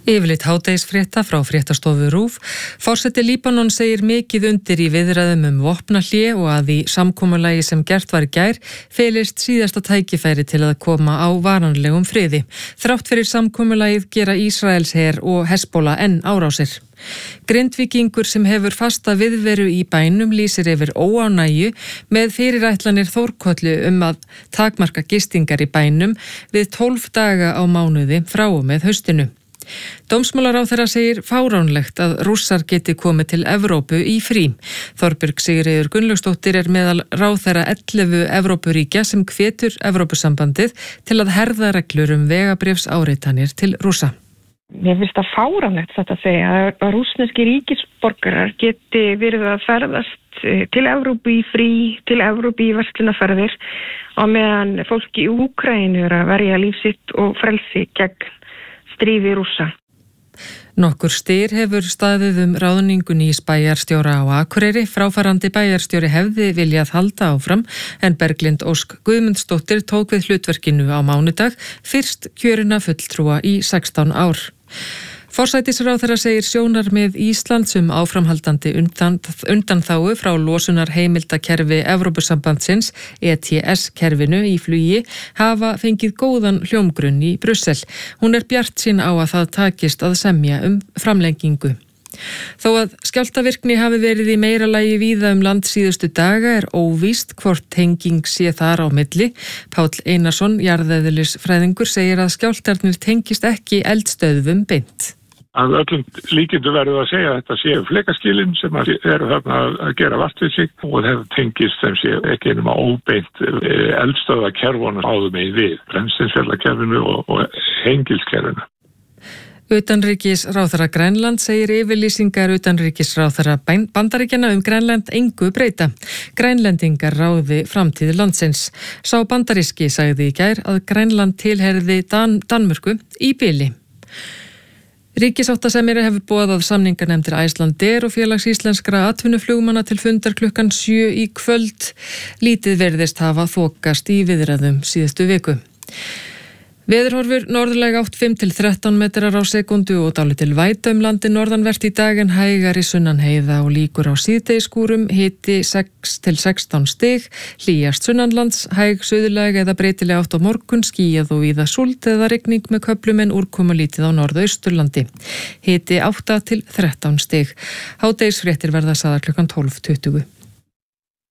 Yfirleitt hádegisfrétta frá fréttastofu RÚV. Forseti Líbanon segir mikið undir í viðræðum vopnahlé og að í samkomulagi sem gert var í gær felist síðasta tækifæri til að koma á varanlegum friði. Þrátt fyrir samkomulagið gera Ísraelsher og Hezbollah enn árásir. Grindvíkingur sem hefur fasta viðveru í bænum lýsir yfir óánægju með fyrirætlanir Þórkollu að takmarka gistingar í bænum við 12 daga á mánuði frá og með haustinu. Dómsmálaráðherra segir fáránlegt að Rússar geti komið til Evrópu í frí. Þorbjörg Sigríður Gunnlaugsdóttir meðal ráðherra 11 Evrópuríkja sem hvetur Evrópusambandið til að herða reglur vegabréfsáritanir til Rússa. Mér finnst það fáránlegt þetta að segja að rússneski ríkisborgarar geti verið að ferðast til Evrópu í frí, til Evrópu í verslunarferðir og meðan fólk í Úkraínu að verja líf sitt og frelsi gegn stríði Rússa. Nokkur styr hefur staðið ráðningu nýs bæjarstjóra á Akureyri. Fráfarandi bæjarstjóri hefði viljað halda áfram en Berglind Ósk Guðmundsdóttir tók við hlutverkinu á mánudag, fyrst kjörina fulltrúa í 16 ár. Forsætisráðherra segir sjónarmið Íslands áframhaldandi undanþágu frá losunar heimildakerfi Evrópusambandsins ETS-kerfinu í flugi hafa fengið góðan hljómgrunn í Brussel. Hún bjartsýn á að það takist að semja framlengingu. Þó að skjálftavirkni hafi verið í meira lagi víða land síðustu daga óvíst hvort tenging sé þar á milli. Páll Einarsson, jarðeðlisfræðingur, segir að skjálftarnir tengist ekki eldstöðvum beint. Að öllum líkindu verður að segja að þetta séu flekaskilin sem eru þarna að gera vart við sig og það tengist sem séu ekki einum að óbeint eldstöðvakerfunum áður með við, brennisteinsfjallakerfinu og hengilskerfinu. Utanríkisráðherra Grænland segir yfirlýsingar utanríkisráðherra Bandaríkjanna Grænland engu breyta. Grænlendingar ráði framtíð landsins. Sá bandaríski sagði í gær að Grænland tilheyrði Danmörku í bili. Ríkissáttasemjari hefur boðað samninganefndir Icelandair og Félags íslenskra atvinnuflugmanna til fundar klukkan 7 í kvöld. Lítið virðist hafa þokast í viðræðum síðustu viku. Veðurhorfur norðlæg átt 5 til 13 metrar á sekundu og dálítil væta landið norðanvert í dag en hægari sunnanheiða og líkur á síðdegisskúrum, hiti 6 til 16 stig, hlýjast sunnanlands, hæg suðlæg eða breytileg átt á morgun, skýjað og víða súld eða rigning með köflum en úrkomulítið á norðausturlandi. Hiti 8 til 13 stig. Hádegisfréttir verða sagðar klukkan 12:20.